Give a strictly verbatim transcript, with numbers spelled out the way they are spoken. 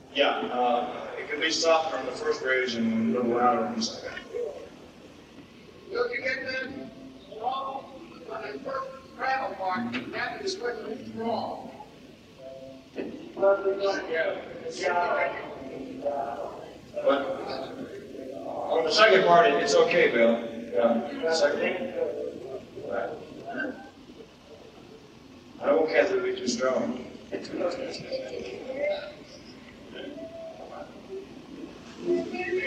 Yeah, uh, it can be softer on the first raise and a little louder on the second. Look, you get that wrong on the first gravel part, that is what is wrong. Yeah. But on the second part, it's okay, Bill. Yeah. Second. Right. I don't want Kathy to be too strong. Thank you.